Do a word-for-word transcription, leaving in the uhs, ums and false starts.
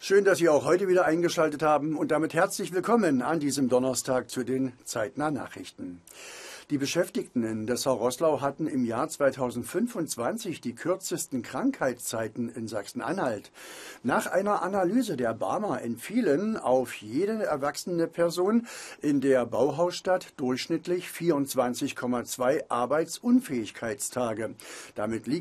Schön, dass Sie auch heute wieder eingeschaltet haben und damit herzlich willkommen an diesem Donnerstag zu den Zeitnah Nachrichten. Die Beschäftigten in Dessau-Roßlau hatten im Jahr zweitausendfünfundzwanzig die kürzesten Krankheitszeiten in Sachsen-Anhalt. Nach einer Analyse der Barmer entfielen auf jede erwachsene Person in der Bauhausstadt durchschnittlich vierundzwanzig Komma zwei Arbeitsunfähigkeitstage. Damit liegt